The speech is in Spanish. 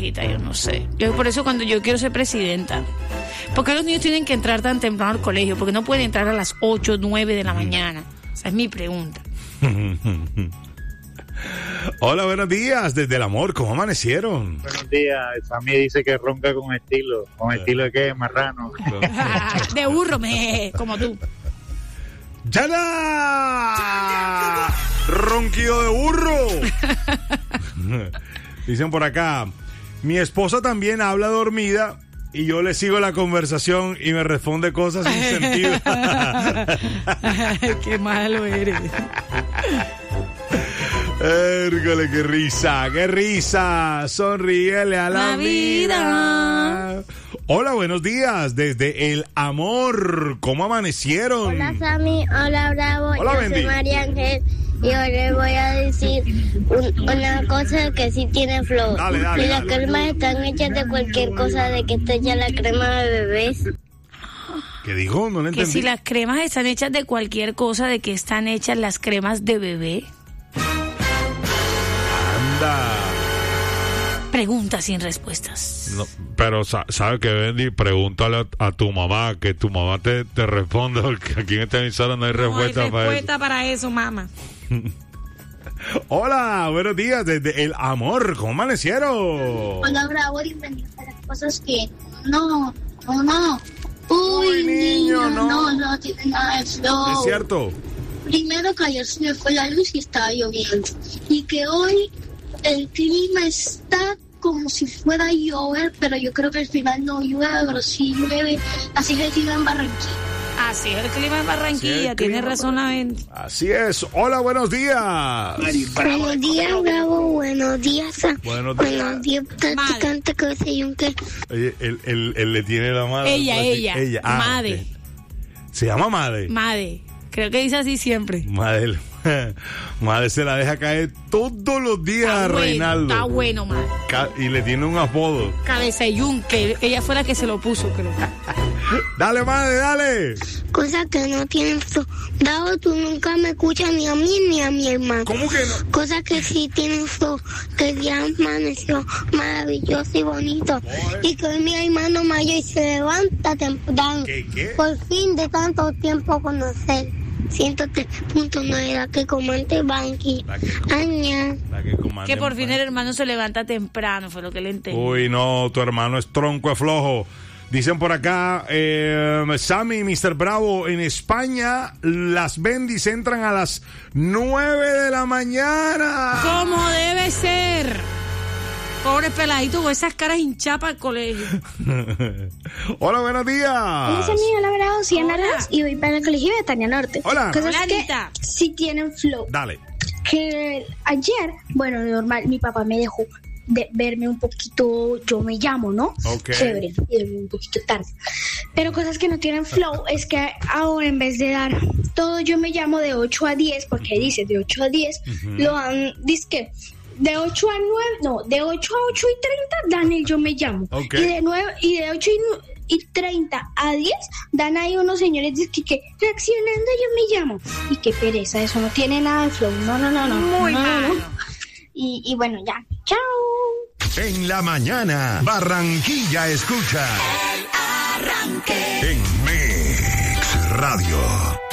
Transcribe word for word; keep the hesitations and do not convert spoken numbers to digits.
cosita, yo no sé. Yo por eso cuando yo quiero ser presidenta, ¿por qué los niños tienen que entrar tan temprano al colegio? Porque no pueden entrar a las ocho, nueve de la mañana. Esa es mi pregunta. Hola, buenos días, desde el amor, ¿cómo amanecieron? Buenos días, Sammy dice que ronca con estilo. ¿Con estilo de qué? Marrano. De burro, me, como tú. ¡Yana! ¡Ronquido de burro! Dicen por acá, mi esposa también habla dormida y yo le sigo la conversación y me responde cosas sin sentido. Qué malo eres. Érgale, qué risa, qué risa. Sonríele a la, la vida. vida. Hola, buenos días, desde el amor. ¿Cómo amanecieron? Hola, Sammy. Hola, Bravo. Hola, Yo Bendy. soy María Ángel y hoy les voy a decir un, una cosa que sí tiene flow. Dale, dale, y las dale. cremas están hechas de cualquier cosa, de que está hecha la crema de bebés. ¿Qué dijo? No lo Que entendí. si las cremas están hechas de cualquier cosa, ¿de qué están hechas las cremas de bebé? Anda. Preguntas sin respuestas. No, pero sa- sabe que Bendy, pregúntale a, a tu mamá, que tu mamá te, te responda, porque aquí en esta emisora no hay respuesta, no hay para respuesta para eso, mamá. eso. Hola, buenos días, desde el amor, ¿cómo amanecieron? Hola, Bravo. Bienvenido a las cosas que no, no, no. Uy, Uy, niño, niño, no. no, no tiene nada de flow. ¿Es cierto? Primero que ayer se me fue la luz y estaba lloviendo. Y que hoy el clima está como si fuera a llover, pero yo creo que al final no llueve, pero sí llueve. Así es el clima en Barranquilla. Así es el clima en Barranquilla, Así es el tiene clima. razón la Bendy. Así es. Hola, buenos días. Buenos días, Bravo. Buenos días, Sam. Buenos días. Buenos días, practicante que soy un que. Oye, él, él, él le tiene la madre. Ella, ella, ella. Ah, Made. ok. Se llama Made. Made. Creo que dice así siempre. Made, Made se la deja caer todos los días a Está bueno, Reinaldo. está bueno, Made. Ca- Y le tiene un apodo. Cabeza de yunque. Ella fue la que se lo puso, creo. Dale, Made, dale. Cosas que no tienen flow. Bravo, tú nunca me escuchas ni a mí ni a mi hermano. ¿Cómo que no? Cosas que sí tienen flow, que el día amaneció maravilloso y bonito. Y que hoy mi hermano mayor se levanta temprano. ¿Qué, qué? Por fin de tanto tiempo conocer. ciento tres punto nueve, la que comande Banqui. La que, Aña. la que comanda Que por en fin paz. el hermano se levanta temprano, fue lo que le entendí. Uy, no, tu hermano es tronco, es flojo. Dicen por acá, eh, Sammy, mister Bravo, en España las bendis entran a las nueve de la mañana. Como debe ser. Pobre peladito con esas caras hinchadas para el colegio. Hola, buenos días. Hola, Sammy, hola, Bravo, soy Ana Hola. Ross y voy para el colegio de Tania Norte. Hola. Cosas Hola, que Anita. sí tienen flow. Dale. Que ayer, bueno, normal, mi papá me dejó de verme un poquito, yo me llamo, ¿no? Ok. Chévere, y dormí un poquito tarde. Pero cosas que no tienen flow es que ahora en vez de dar todo yo me llamo de ocho a diez, porque dice de ocho a diez, lo dan, dice de ocho a nueve, no, de ocho a ocho y treinta dan el yo me llamo. Ok. Y de nueve, y de ocho y, nu- y treinta a diez dan ahí unos señores que, que reaccionando yo me llamo. Y qué pereza, eso no tiene nada de flow. No, no, no, no. Muy no, no, malo. no. Y, y bueno, ya. Chao. En la mañana, Barranquilla escucha. En Mix Radio.